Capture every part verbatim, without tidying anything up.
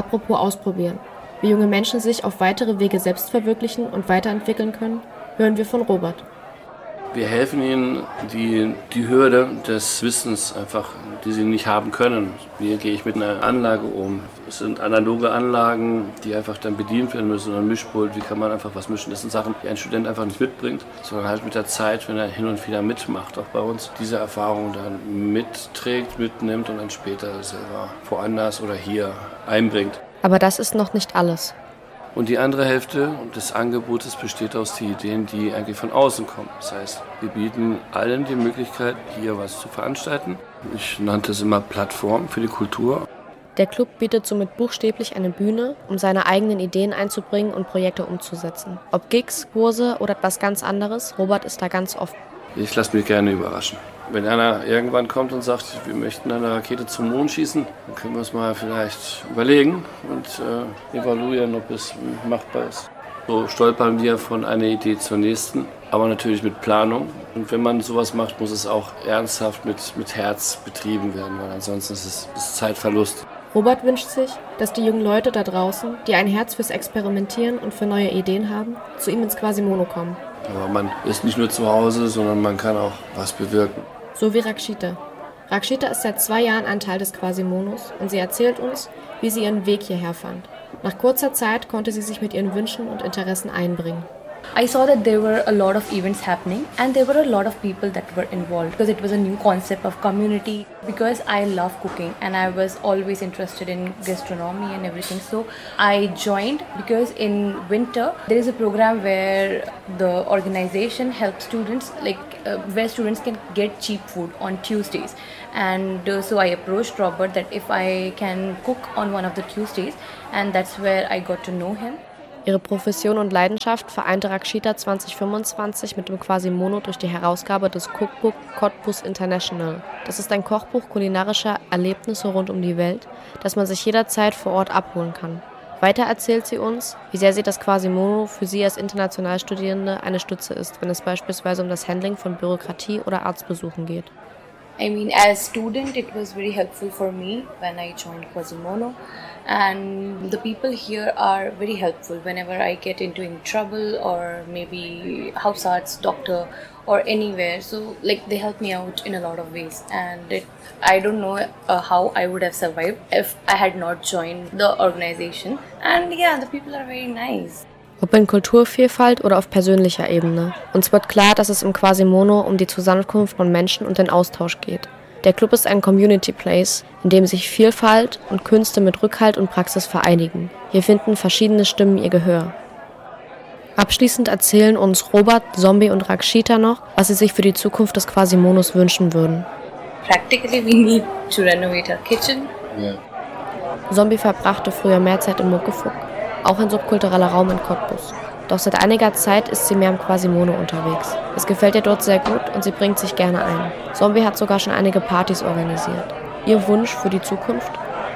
Apropos ausprobieren. Wie junge Menschen sich auf weitere Wege selbst verwirklichen und weiterentwickeln können, hören wir von Robert. Wir helfen ihnen, die, die Hürde des Wissens einfach, die sie nicht haben können. Wie gehe ich mit einer Anlage um? Es sind analoge Anlagen, die einfach dann bedient werden müssen. Ein Mischpult, wie kann man einfach was mischen? Das sind Sachen, die ein Student einfach nicht mitbringt, sondern halt mit der Zeit, wenn er hin und wieder mitmacht, auch bei uns, diese Erfahrung dann mitträgt, mitnimmt und dann später selber woanders oder hier einbringt. Aber das ist noch nicht alles. Und die andere Hälfte des Angebotes besteht aus den Ideen, die eigentlich von außen kommen. Das heißt, wir bieten allen die Möglichkeit, hier was zu veranstalten. Ich nannte es immer Plattform für die Kultur. Der Club bietet somit buchstäblich eine Bühne, um seine eigenen Ideen einzubringen und Projekte umzusetzen. Ob Gigs, Kurse oder etwas ganz anderes, Robert ist da ganz offen. Ich lasse mich gerne überraschen. Wenn einer irgendwann kommt und sagt, wir möchten eine Rakete zum Mond schießen, dann können wir es mal vielleicht überlegen und äh, evaluieren, ob es machbar ist. So stolpern wir von einer Idee zur nächsten, aber natürlich mit Planung. Und wenn man sowas macht, muss es auch ernsthaft mit, mit Herz betrieben werden, weil ansonsten ist es ist Zeitverlust. Robert wünscht sich, dass die jungen Leute da draußen, die ein Herz fürs Experimentieren und für neue Ideen haben, zu ihm ins Quasimono kommen. Aber man ist nicht nur zu Hause, sondern man kann auch was bewirken. So wie Rakshita. Rakshita ist seit zwei Jahren ein Teil des Quasimonos und sie erzählt uns, wie sie ihren Weg hierher fand. Nach kurzer Zeit konnte sie sich mit ihren Wünschen und Interessen einbringen. I saw that there were a lot of events happening and there were a lot of people that were involved because it was a new concept of community. Because I love cooking and I was always interested in gastronomy and everything, so I joined because in winter there is a program where the organization helps students, like uh, where students can get cheap food on Tuesdays. And uh, so I approached Robert that if I can cook on one of the Tuesdays, and that's where I got to know him. Ihre Profession und Leidenschaft vereinte Rakshita zwanzig fünfundzwanzig mit dem Quasimono durch die Herausgabe des Cookbook Cottbus International. Das ist ein Kochbuch kulinarischer Erlebnisse rund um die Welt, das man sich jederzeit vor Ort abholen kann. Weiter erzählt sie uns, wie sehr sie das Quasimono für sie als Internationalstudierende eine Stütze ist, wenn es beispielsweise um das Handling von Bürokratie oder Arztbesuchen geht. I mean, as a student, it was very helpful for me when I joined Quasimono, and the people here are very helpful whenever I get into any trouble or maybe house arts, doctor or anywhere. So like they help me out in a lot of ways, and it, I don't know uh, how I would have survived if I had not joined the organization. And yeah, the people are very nice. Ob in Kulturvielfalt oder auf persönlicher Ebene. Uns wird klar, dass es im Quasimono um die Zusammenkunft von Menschen und den Austausch geht. Der Club ist ein Community Place, in dem sich Vielfalt und Künste mit Rückhalt und Praxis vereinigen. Hier finden verschiedene Stimmen ihr Gehör. Abschließend erzählen uns Robert, Zombie und Rakshita noch, was sie sich für die Zukunft des Quasimonos wünschen würden. Practically we need to renovate our kitchen. Yeah. Zombie verbrachte früher mehr Zeit im Muckefuck, auch ein subkultureller Raum in Cottbus. Doch seit einiger Zeit ist sie mehr im Quasimono unterwegs. Es gefällt ihr dort sehr gut und sie bringt sich gerne ein. Zombie hat sogar schon einige Partys organisiert. Ihr Wunsch für die Zukunft?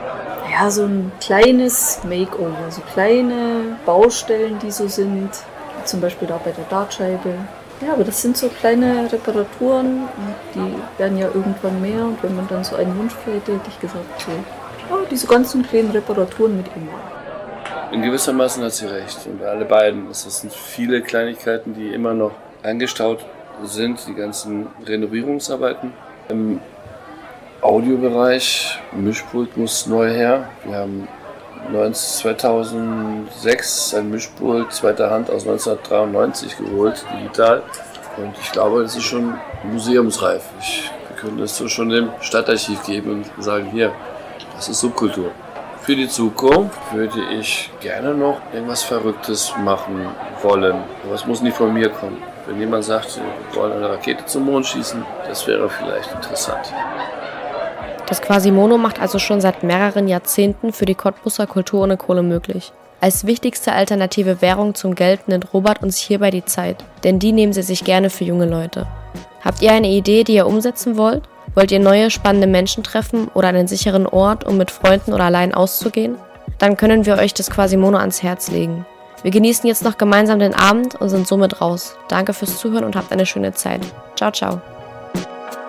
Ja, so ein kleines Makeover, so kleine Baustellen, die so sind. Zum Beispiel da bei der Dartscheibe. Ja, aber das sind so kleine Reparaturen, die werden ja irgendwann mehr. Und wenn man dann so einen Wunsch hätte, hätte ich gesagt, so, ja, diese ganzen kleinen Reparaturen mit ihm. In gewissermaßen hat sie recht. Und alle beiden. Es sind viele Kleinigkeiten, die immer noch angestaut sind. Die ganzen Renovierungsarbeiten. Im Audiobereich, Mischpult muss neu her. Wir haben zweitausendsechs ein Mischpult zweiter Hand aus neunzehnhundertdreiundneunzig geholt, digital. Und ich glaube, das ist schon museumsreif. Ich, wir können das so schon dem Stadtarchiv geben und sagen, hier, das ist Subkultur. Für die Zukunft würde ich gerne noch irgendwas Verrücktes machen wollen. Aber es muss nicht von mir kommen. Wenn jemand sagt, wir wollen eine Rakete zum Mond schießen, das wäre vielleicht interessant. Das Quasimono macht also schon seit mehreren Jahrzehnten für die Cottbuser Kultur ohne Kohle möglich. Als wichtigste alternative Währung zum Geld nennt Robert uns hierbei die Zeit, denn die nehmen sie sich gerne für junge Leute. Habt ihr eine Idee, die ihr umsetzen wollt? Wollt ihr neue, spannende Menschen treffen oder einen sicheren Ort, um mit Freunden oder allein auszugehen? Dann können wir euch das Quasimono ans Herz legen. Wir genießen jetzt noch gemeinsam den Abend und sind somit raus. Danke fürs Zuhören und habt eine schöne Zeit. Ciao, ciao.